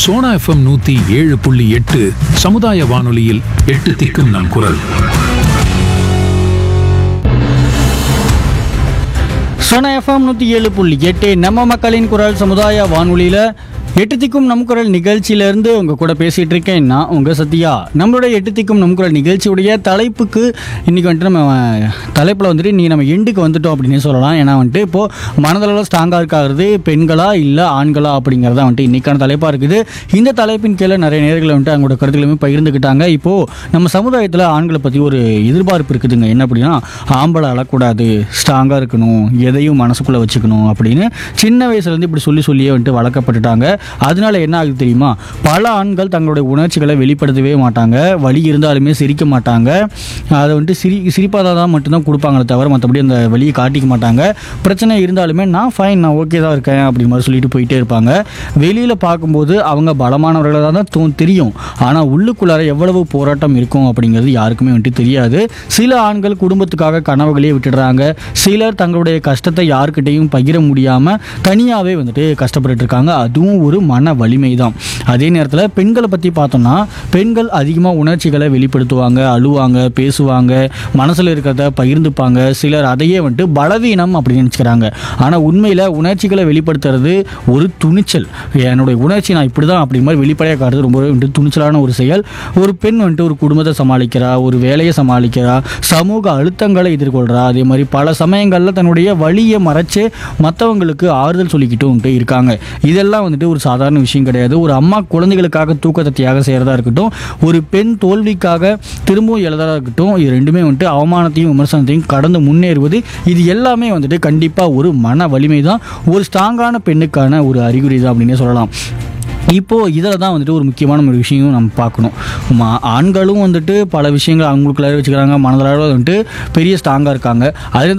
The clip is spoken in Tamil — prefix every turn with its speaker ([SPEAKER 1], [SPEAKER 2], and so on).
[SPEAKER 1] சோனா எஃப்எம் 107.8 சமுதாய வானொலியில் எட்டு திக்கும் நம் குரல்.
[SPEAKER 2] சோனா எஃப்எம் 107.8 நம்ம மக்களின் குரல் சமுதாய வானொலியில் எட்டு திக்கும் நம் குரல் நிகழ்ச்சியிலேருந்து உங்கள் கூட பேசிகிட்டு இருக்கேன் நான் உங்கள் சத்யா. நம்மளுடைய எட்டு திக்கும் நம் குரல் நிகழ்ச்சியுடைய தலைப்புக்கு இன்றைக்கி வந்துட்டு நம்ம தலைப்பில் வந்துட்டு இன்றைக்கி நம்ம எண்டுக்கு வந்துட்டோம் அப்படின்னே சொல்லலாம். ஏன்னா வந்துட்டு இப்போது மனதளவில் ஸ்ட்ராங்காக இருக்காது பெண்களா இல்லை ஆண்களா அப்படிங்கிறதா வந்துட்டு இன்றைக்கான தலைப்பாக இருக்குது. இந்த தலைப்பின் கீழே நிறைய நேர்களை வந்துட்டு அவங்களோட கருத்துக்களுமே பகிர்ந்துக்கிட்டாங்க. இப்போது நம்ம சமுதாயத்தில் ஆண்களை பற்றி ஒரு எதிர்பார்ப்பு இருக்குதுங்க. என்ன அப்படின்னா, ஆம்பளை அழக்கூடாது, ஸ்ட்ராங்காக இருக்கணும், எதையும் மனசுக்குள்ளே வச்சுக்கணும் அப்படின்னு சின்ன வயசுலேருந்து இப்படி சொல்லியே வந்துட்டு வளர்க்கப்பட்டுட்டாங்க. அதனால என்ன ஆகுது தெரியுமா, பல ஆண்கள் தங்களுடைய உணர்ச்சிகளை வெளிப்படுத்தவே மாட்டாங்க, வலி இருந்தாலுமே சிரிக்க மாட்டாங்க, அதை வந்துட்டு சிரிப்பாக தான் மட்டும்தான் கொடுப்பாங்களே தவிர மற்றபடி அந்த வலியை காட்டிக்க மாட்டாங்க. பிரச்சனை இருந்தாலுமே நான் ஃபைன், நான் ஓகே தான் இருக்கேன் அப்படி மாதிரி சொல்லிட்டு போயிட்டே இருப்பாங்க. வெளியில் பார்க்கும்போது அவங்க பலமானவர்களாக தான் தெரியும், ஆனால் உள்ளுக்குள்ளார எவ்வளவு போராட்டம் இருக்கும் அப்படிங்கிறது யாருக்குமே வந்துட்டு தெரியாது. சில ஆண்கள் குடும்பத்துக்காக கனவுகளையே விட்டுடுறாங்க, சிலர் தங்களுடைய கஷ்டத்தை யாருக்கிட்டையும் பகிர முடியாமல் தனியாகவே வந்துட்டு கஷ்டப்பட்டு இருக்காங்க. அதுவும் ஒரு மன வலிமை தான். அதே நேரத்தில் பெண்களை பற்றி பார்த்தோம்னா, பெண்கள் அதிகமாக உணர்ச்சிகளை வெளிப்படுத்துவாங்க, அழுவாங்க, பேசுவாங்க, மனசில் இருக்கிறத பகிர்ந்துப்பாங்க. சிலர் அதையே வந்துட்டு பலவீனம் அப்படின்னு நினச்சிக்கிறாங்க. ஆனால் உண்மையில் உணர்ச்சிகளை வெளிப்படுத்துறது ஒரு துணிச்சல். என்னுடைய உணர்ச்சி நான் இப்படி தான் அப்படி மாதிரி வெளிப்படையாக காட்டுறது ரொம்பவே வந்துட்டு துணிச்சலான ஒரு செயல். ஒரு பெண் வந்துட்டு ஒரு குடும்பத்தை சமாளிக்கிறா, ஒரு வேலையை சமாளிக்கிறா, சமூக அழுத்தங்களை எதிர்கொள்கிறா. அதே மாதிரி பல சமயங்களில் தன்னுடைய வலியை மறைச்சு மற்றவங்களுக்கு ஆறுதல் சொல்லிக்கிட்டு வந்துட்டு இருக்காங்க. இதெல்லாம் வந்துட்டு ஒரு சாதாரண விஷயம் கிடையாது. ஒரு அம்மா குழந்தைகளுக்காக தூக்கத்தை தியாகம் செய்கிறதா இருக்கட்டும், ஒரு பெண் தோல்விக்காக திரும்பவும் எழுதுறதா இருக்கட்டும், இது ரெண்டுமே வந்துட்டு அவமானத்தையும் விமர்சனத்தையும் கடந்து முன்னேறுவது, இது எல்லாமே வந்துட்டு கண்டிப்பாக ஒரு மன வலிமை தான், ஒரு ஸ்ட்ராங்கான பெண்ணுக்கான ஒரு அறிகுறி தான் அப்படின்னே சொல்லலாம். இப்போது இதில் தான் வந்துட்டு ஒரு முக்கியமான ஒரு விஷயம் நம்ம பார்க்கணும். ஆண்களும் வந்துட்டு பல விஷயங்கள் அவங்களுக்குள்ளார வச்சுக்கிறாங்க, மனதளவில் வந்துட்டு பெரிய ஸ்ட்ராங்காக இருக்காங்க. அதே